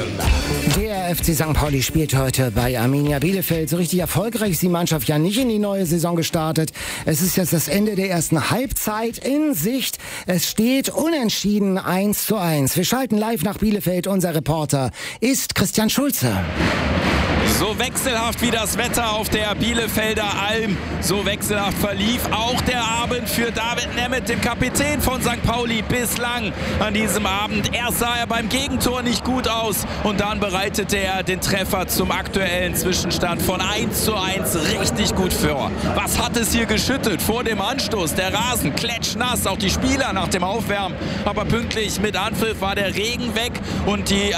Der FC St. Pauli spielt heute bei Arminia Bielefeld. So richtig erfolgreich ist die Mannschaft ja nicht in die neue Saison gestartet. Es ist jetzt das Ende der ersten Halbzeit in Sicht. Es steht unentschieden 1:1. Wir schalten live nach Bielefeld. Unser Reporter ist Christian Schulze. So wechselhaft wie das Wetter auf der Bielefelder Alm, so wechselhaft verlief auch der Abend für David Nemeth, dem Kapitän von St. Pauli, bislang an diesem Abend. Erst sah er beim Gegentor nicht gut aus und dann bereitete er den Treffer zum aktuellen Zwischenstand von 1:1 richtig gut vor. Was hat es hier geschüttet vor dem Anstoß? Der Rasen klatschnass, auch die Spieler nach dem Aufwärmen. Aber pünktlich mit Anpfiff war der Regen weg und die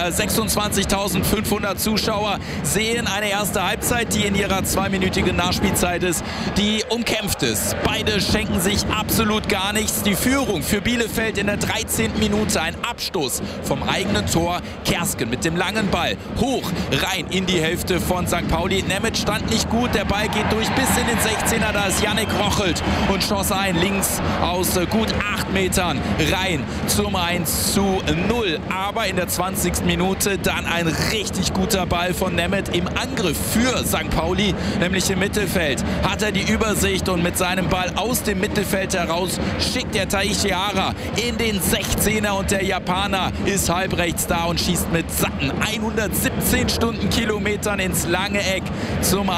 26.500 Zuschauer sehen eine erste Halbzeit, die in ihrer 2-minütigen Nachspielzeit ist, die umkämpft ist. Beide schenken sich absolut gar nichts. Die Führung für Bielefeld in der 13. Minute, ein Abstoß vom eigenen Tor. Kersken mit dem langen Ball hoch rein in die Hälfte von St. Pauli. Nemeth stand nicht gut, der Ball geht durch bis in den 16er, da ist Yannick Rochelt und schoss ein, links aus gut 8 Metern rein zum 1:0. Aber in der 20. Minute dann ein richtig guter Ball von Nemeth im Angriff für St. Pauli, nämlich im Mittelfeld. Hat er die Übersicht und mit seinem Ball aus dem Mittelfeld heraus schickt der Taichi Hara in den 16er und der Japaner ist halbrechts da und schießt mit satten 117 Stundenkilometern ins lange Eck zum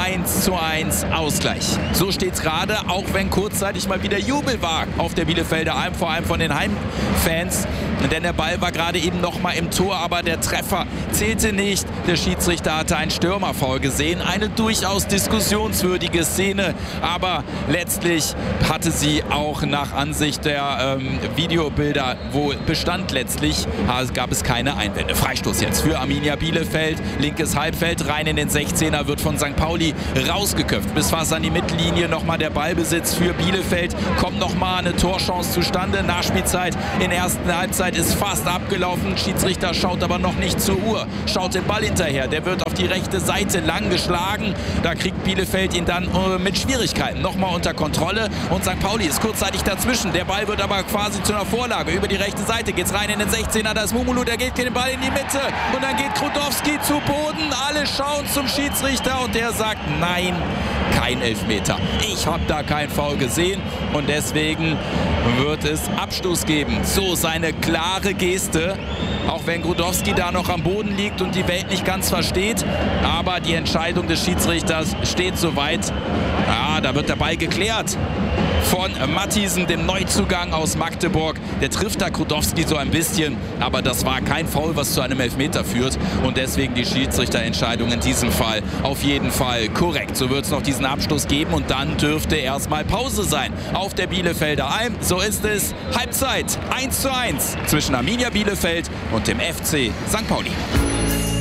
1:1 Ausgleich. So steht's gerade, auch wenn kurzzeitig mal wieder Jubel war auf der Bielefelder Alm, vor allem von den Heimfans, denn der Ball war gerade eben noch mal im Tor, aber der Treffer zählte nicht. Der Schiedsrichter hatte einen Stürmerfoul gesehen, eine durchaus diskussionswürdige Szene, aber letztlich hatte sie auch nach Ansicht der Videobilder wohl Bestand. Letztlich gab es keine Einwände. Freistoß jetzt für Arminia Bielefeld, linkes Halbfeld, rein in den 16er, wird von St. Pauli rausgeköpft. Bis fast an die Mittellinie nochmal der Ballbesitz für Bielefeld, kommt nochmal eine Torchance zustande. Nachspielzeit in der ersten Halbzeit ist fast abgelaufen. Schiedsrichter schaut aber noch nicht zur Uhr, schaut den Ball hinterher. Der wird auf die rechte Seite lang geschlagen. Da kriegt Bielefeld ihn dann mit Schwierigkeiten nochmal unter Kontrolle. Und St. Pauli ist kurzzeitig dazwischen. Der Ball wird aber quasi zu einer Vorlage. Über die rechte Seite geht's rein in den 16er. Da ist Mumulu, der geht den Ball in die Mitte. Und dann geht Krudowski zu Boden. Alle schauen zum Schiedsrichter und der sagt, nein, kein Elfmeter. Ich habe da kein Foul gesehen und deswegen wird es Abstoß geben. So seine klare Geste, auch wenn Krudowski da noch am Boden liegt und die Welt nicht ganz versteht. Aber die Entscheidung des Schiedsrichters steht soweit. Ja, da wird der Ball geklärt von Matthiesen, dem Neuzugang aus Magdeburg. Der trifft da Krudowski so ein bisschen, aber das war kein Foul, was zu einem Elfmeter führt. Und deswegen die Schiedsrichterentscheidung in diesem Fall auf jeden Fall korrekt. So wird es noch diesen Abstoß geben und dann dürfte erstmal Pause sein auf der Bielefelder Alm. So ist es. Halbzeit 1:1 zwischen Arminia Bielefeld und dem FC St. Pauli.